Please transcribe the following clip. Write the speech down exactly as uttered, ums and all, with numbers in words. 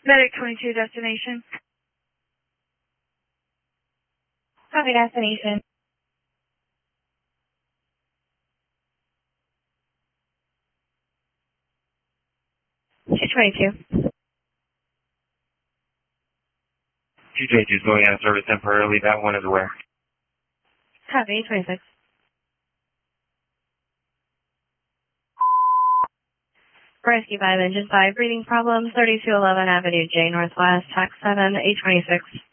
Medic twenty-two destination. Copy destination. two twenty-two. two twenty-two is going out of service temporarily. That one is aware. Copy, twenty-six. Rescue five, engine five, breathing problem, thirty-two eleven Avenue J Northwest, tax seven, eight twenty-six.